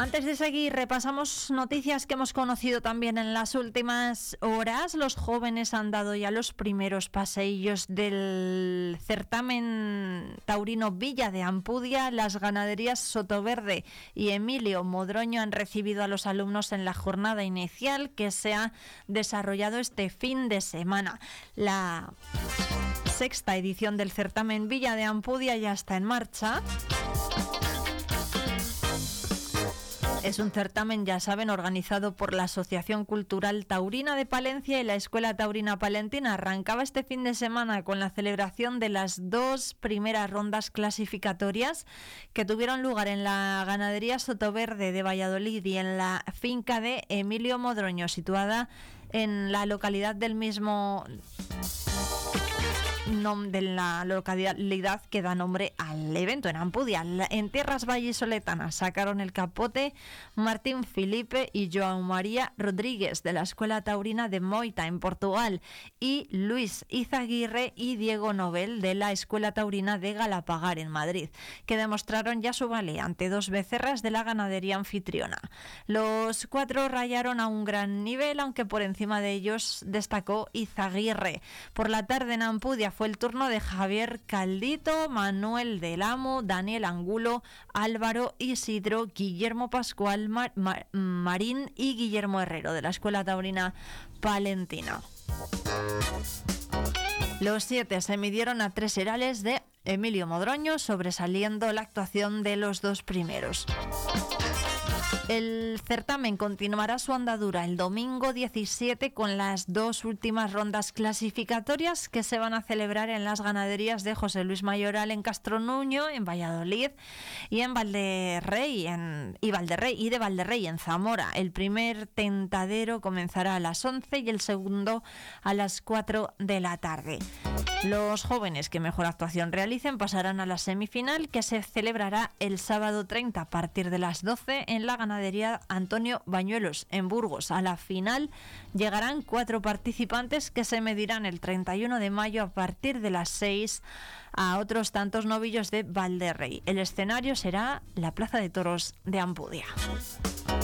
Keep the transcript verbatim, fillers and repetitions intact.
Antes de seguir, repasamos noticias que hemos conocido también en las últimas horas. Los jóvenes han dado ya los primeros paseillos del certamen taurino Villa de Ampudia. Las ganaderías Sotoverde y Emilio Modroño han recibido a los alumnos en la jornada inicial que se ha desarrollado este fin de semana. La sexta edición del certamen Villa de Ampudia ya está en marcha. Es un certamen, ya saben, organizado por la Asociación Cultural Taurina de Palencia y la Escuela Taurina Palentina. Arrancaba este fin de semana con la celebración de las dos primeras rondas clasificatorias que tuvieron lugar en la ganadería Sotoverde de Valladolid y en la finca de Emilio Modroño, situada en la localidad del mismo nombre, de la localidad que da nombre al evento, en Ampudia. En tierras vallisoletanas sacaron el capote Martín Filipe y João María Rodríguez de la Escuela Taurina de Moita en Portugal y Luis Izaguirre y Diego Nobel de la Escuela Taurina de Galapagar en Madrid, que demostraron ya su valía ante dos becerras de la ganadería anfitriona. Los cuatro rayaron a un gran nivel, aunque por encima de ellos destacó Izaguirre. Por la tarde en Ampudia fue el turno de Javier Caldito, Manuel del Amo, Daniel Angulo, Álvaro Isidro, Guillermo Pascual, Mar- Mar- Marín y Guillermo Herrero de la Escuela Taurina Palentina. Los siete se midieron a tres herales de Emilio Modroño, sobresaliendo la actuación de los dos primeros. El certamen continuará su andadura el domingo diecisiete con las dos últimas rondas clasificatorias que se van a celebrar en las ganaderías de José Luis Mayoral en Castronuño, en Valladolid, y en Valderrey, en, y Valderrey y de Valderrey en Zamora. El primer tentadero comenzará a las once y el segundo a las cuatro de la tarde. Los jóvenes que mejor actuación realicen pasarán a la semifinal, que se celebrará el sábado treinta a partir de las doce en la ganadería Antonio Bañuelos en Burgos. A la final llegarán cuatro participantes que se medirán el treinta y uno de mayo a partir de las seis a otros tantos novillos de Valderrey. El escenario será la Plaza de Toros de Ampudia.